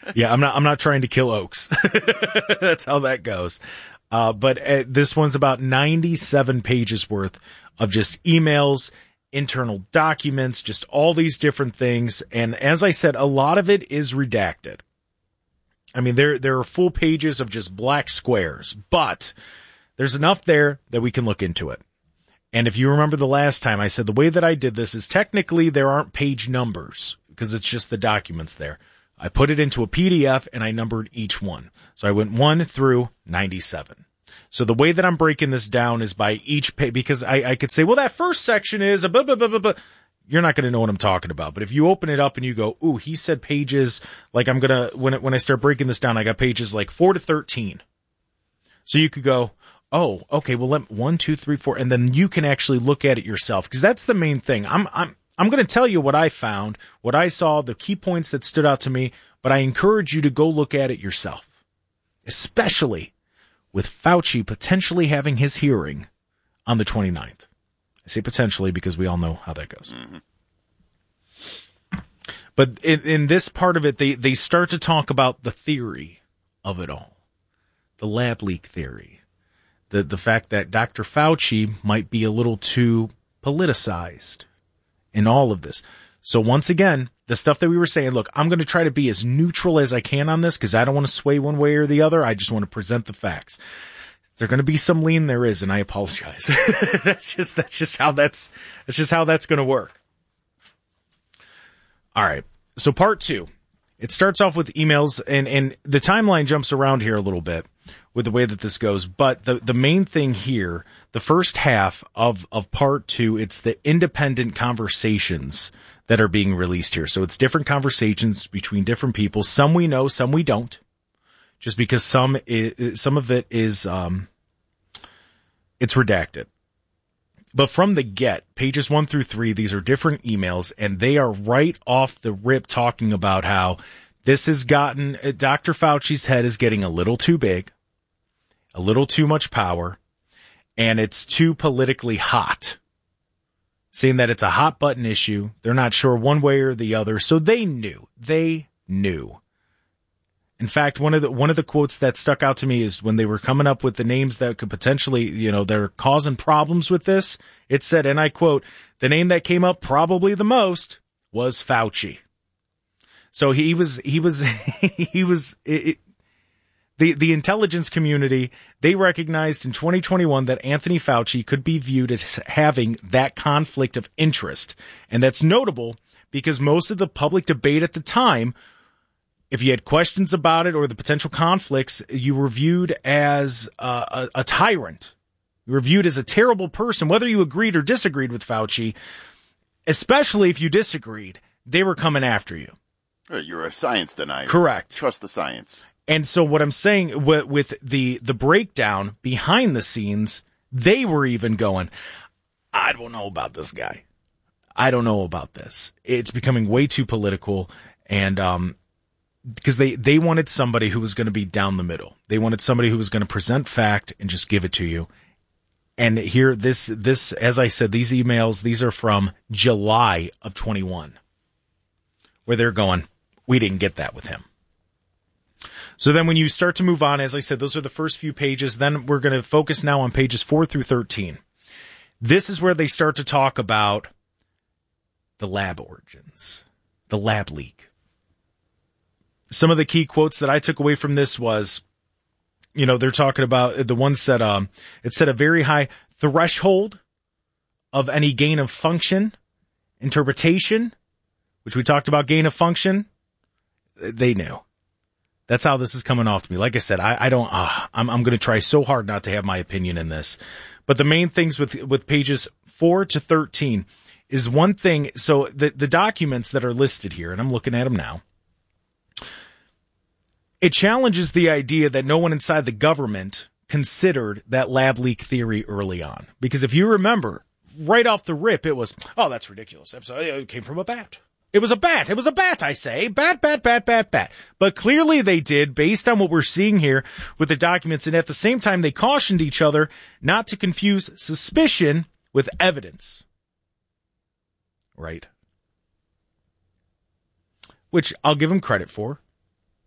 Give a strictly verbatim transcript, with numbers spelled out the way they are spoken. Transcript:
Yeah, I'm not. I'm not trying to kill Oaks. That's how that goes. Uh, but uh, this one's about ninety-seven pages worth of just emails, internal documents, just all these different things. And as I said, a lot of it is redacted. I mean, there there are full pages of just black squares, but there's enough there that we can look into it. And if you remember the last time, I said the way that I did this is technically there aren't page numbers because it's just the documents there. I put it into a P D F and I numbered each one. So I went one through ninety-seven. So the way that I'm breaking this down is by each page, because I, I could say, well, that first section is a blah, blah, blah, blah, blah. You're not going to know what I'm talking about. But if you open it up and you go, ooh, he said pages, like I'm going to, when it, when I start breaking this down, I got pages like four to thirteen. So you could go, oh, okay, well, let one, two, three, four, and then you can actually look at it yourself, because that's the main thing. I'm, I'm, I'm going to tell you what I found, what I saw, the key points that stood out to me, but I encourage you to go look at it yourself, especially with Fauci potentially having his hearing on the twenty-ninth. I say potentially because we all know how that goes. Mm-hmm. But in, in this part of it, they, they start to talk about the theory of it all, the lab leak theory. The the fact that Doctor Fauci might be a little too politicized in all of this. So once again, the stuff that we were saying, look, I'm going to try to be as neutral as I can on this because I don't want to sway one way or the other. I just want to present the facts. There's going to be some lean, there is, and I apologize. that's just that's just how that's that's just how that's going to work. All right. So part two. It starts off with emails, and, and the timeline jumps around here a little bit with the way that this goes. But the, the main thing here, the first half of, of part two, it's the independent conversations that are being released here. So it's different conversations between different people. Some we know, some we don't. Just because some is, some of it is, um, it's redacted. But from the get, pages one through three, these are different emails, and they are right off the rip talking about how this has gotten, Doctor Fauci's head is getting a little too big, a little too much power, and it's too politically hot. Saying that it's a hot button issue. They're not sure one way or the other. So they knew. They knew. In fact, one of the one of the quotes that stuck out to me is when they were coming up with the names that could potentially, you know, they're causing problems with this. It said, and I quote, the name that came up probably the most was Fauci. So he was, he was, he was, it, the, the intelligence community, they recognized in twenty twenty-one that Anthony Fauci could be viewed as having that conflict of interest. And that's notable because most of the public debate at the time, if you had questions about it or the potential conflicts, you were viewed as a, a, a tyrant. You were viewed as a terrible person, whether you agreed or disagreed with Fauci, especially if you disagreed, they were coming after you. You're a science denier. Correct. Trust the science. And so what I'm saying with, with the, the breakdown behind the scenes, they were even going, I don't know about this guy. I don't know about this. It's becoming way too political. And, um, because they, they wanted somebody who was going to be down the middle. They wanted somebody who was going to present fact and just give it to you. And here, this, this, as I said, these emails, these are from July of twenty-one, where they're going, we didn't get that with him. So then when you start to move on, as I said, those are the first few pages. Then we're going to focus now on pages four through thirteen. This is where they start to talk about the lab origins, the lab leak. Some of the key quotes that I took away from this was, you know, they're talking about, the one said, um, it said a very high threshold of any gain of function interpretation, which we talked about gain of function. They knew. That's how this is coming off to me. Like I said, I, I don't, uh, I'm, I'm going to try so hard not to have my opinion in this, but the main things with, with pages four to thirteen is one thing. So the, the documents that are listed here, and I'm looking at them now, it challenges the idea that no one inside the government considered that lab leak theory early on. Because if you remember, right off the rip, it was, oh, that's ridiculous. It came from a bat. It was a bat. It was a bat, I say. Bat, bat, bat, bat, bat. But clearly they did, based on what we're seeing here with the documents. And at the same time, they cautioned each other not to confuse suspicion with evidence. Right. Which I'll give them credit for.